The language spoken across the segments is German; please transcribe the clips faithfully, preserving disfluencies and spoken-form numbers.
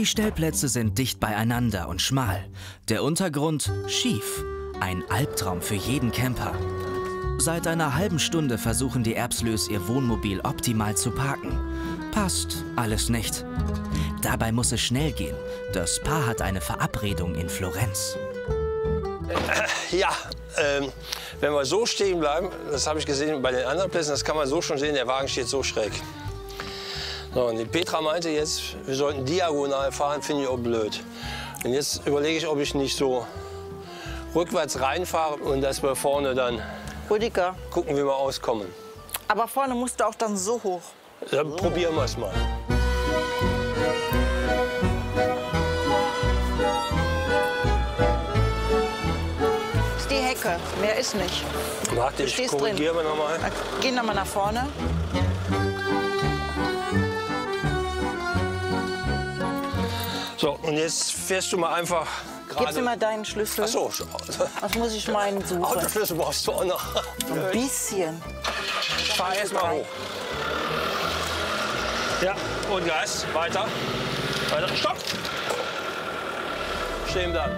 Die Stellplätze sind dicht beieinander und schmal. Der Untergrund schief. Ein Albtraum für jeden Camper. Seit einer halben Stunde versuchen die Erbslös, ihr Wohnmobil optimal zu parken. Passt alles nicht. Dabei muss es schnell gehen. Das Paar hat eine Verabredung in Florenz. Äh, ja, ähm, wenn wir so stehen bleiben, das habe ich gesehen bei den anderen Plätzen, das kann man so schon sehen, der Wagen steht so schräg. So, und die Petra meinte jetzt, wir sollten diagonal fahren, finde ich auch blöd. Und jetzt überlege ich, ob ich nicht so rückwärts reinfahre und dass wir vorne dann Rüdiger, gucken, wie wir auskommen. aber vorne musst du auch dann so hoch. Dann so. Probieren wir es mal. Das ist die Hecke, mehr ist nicht. Warte, ich korrigiere noch mal. Geh noch mal nach vorne. So, und jetzt fährst du mal einfach gerade. Gib mir mal deinen Schlüssel. Ach so. Was muss ich meinen suchen? Autoschlüssel brauchst du auch noch. Ein bisschen. Fahr erst mal hoch. Ja, und Gas. Weiter. Weiter. Stopp! Stehen bleiben.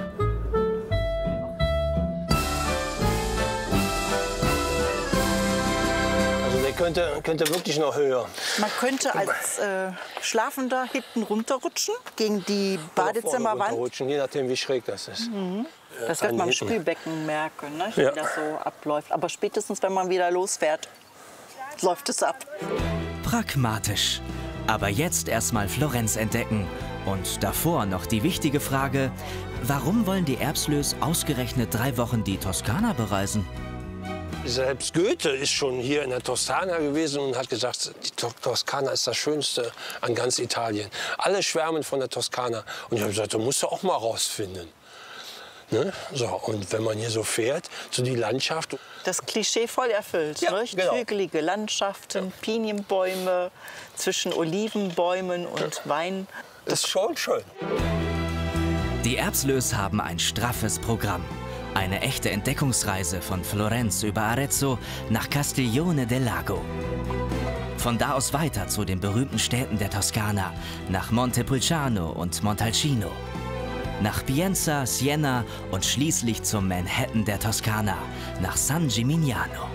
Also der könnte, könnte wirklich noch höher. Man könnte als äh, Schlafender hinten runterrutschen gegen die Badezimmerwand. Runterrutschen, je nachdem, wie schräg das ist. Mhm. Das wird man im Spülbecken merken, ne? Wie Ja. das so abläuft. Aber spätestens, wenn man wieder losfährt, läuft es ab. Pragmatisch. Aber jetzt erstmal Florenz entdecken. Und davor noch die wichtige Frage, warum wollen die Erbslös ausgerechnet drei Wochen die Toskana bereisen? Selbst Goethe ist schon hier in der Toskana gewesen und hat gesagt, die Toskana ist das Schönste an ganz Italien. Alle schwärmen von der Toskana. Und ich habe gesagt, du musst du auch mal rausfinden. Ne? So, und wenn man hier so fährt, so die Landschaft. Das Klischee voll erfüllt. Ja, ne? genau. Hügelige Landschaften, Ja. Pinienbäume zwischen Olivenbäumen und Ja. Wein. Das ist schon schön. Die Erbslös haben ein straffes Programm. Eine echte Entdeckungsreise von Florenz über Arezzo nach Castiglione del Lago. Von da aus weiter zu den berühmten Städten der Toskana, nach Montepulciano und Montalcino. Nach Pienza, Siena und schließlich zum Manhattan der Toskana, nach San Gimignano.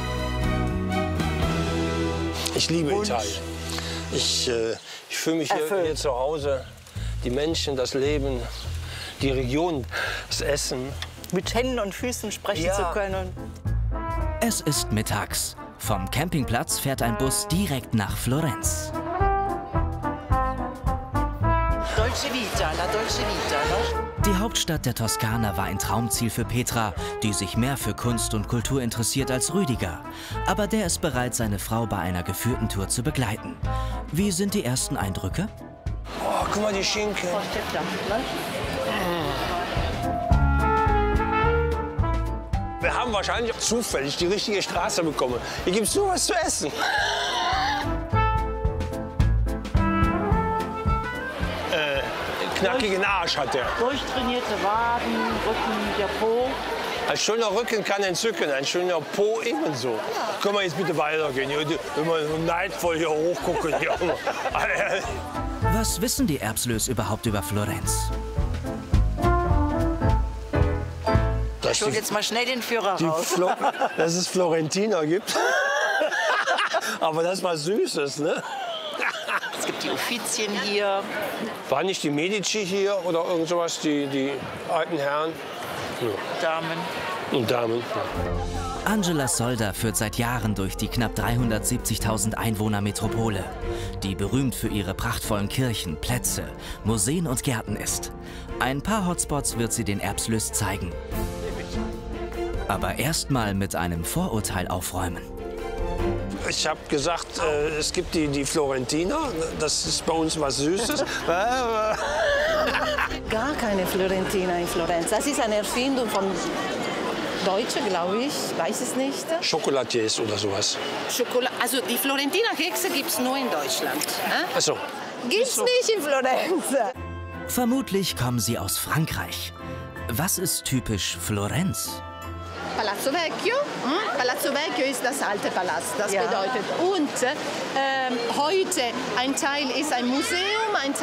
Ich liebe Wunsch. Italien. Ich, äh, ich fühle mich hier, hier zu Hause. Die Menschen, das Leben, die Region, das Essen. Mit Händen und Füßen sprechen Ja. zu können. Es ist mittags. Vom Campingplatz fährt ein Bus direkt nach Florenz. Dolce Vita, la Dolce Vita, ne? Die Hauptstadt der Toskana war ein Traumziel für Petra, die sich mehr für Kunst und Kultur interessiert als Rüdiger. Aber der ist bereit, seine Frau bei einer geführten Tour zu begleiten. Wie sind die ersten Eindrücke? Oh, guck mal, die Schinken. Frau Stettler, ne? Wir haben wahrscheinlich auch zufällig die richtige Straße bekommen. Hier gibt es nur was zu essen. äh, knackigen Arsch hat der. Durchtrainierte Waden, Rücken, der Po. Ein schöner Rücken kann entzücken, ein schöner Po ebenso. Ja. Können wir jetzt bitte weitergehen? Immer so neidvoll hier hochgucken. Hier. Was wissen die Erbslös überhaupt über Florenz? Ich hol jetzt mal schnell den Führer raus. Flo dass es Florentiner gibt. Aber das ist was Süßes, ne? Es gibt die Uffizien hier. Waren nicht die Medici hier oder irgend sowas, die, die alten Herren? Ja. Damen. Und Damen. Ja. Angela Solda führt seit Jahren durch die knapp dreihundertsiebzigtausend Einwohner-Metropole, die berühmt für ihre prachtvollen Kirchen, Plätze, Museen und Gärten ist. Ein paar Hotspots wird sie den Erbslös zeigen. Aber erstmal mit einem Vorurteil aufräumen. Ich habe gesagt, äh, es gibt die, die Florentiner, das ist bei uns was Süßes. Gar keine Florentiner in Florenz. Das ist eine Erfindung von Deutschen, glaube ich. Weiß es nicht. Chocolatiers oder sowas. Schokolade. Also die Florentiner Kekse gibt es nur in Deutschland. Ne? Ach so. Gibt's nicht in Florenz. Vermutlich kommen sie aus Frankreich. Was ist typisch Florenz? Palazzo Vecchio. Hm? Palazzo Vecchio ist das alte Palast. Das Ja. bedeutet. Und ähm, heute ein Teil ist ein Museum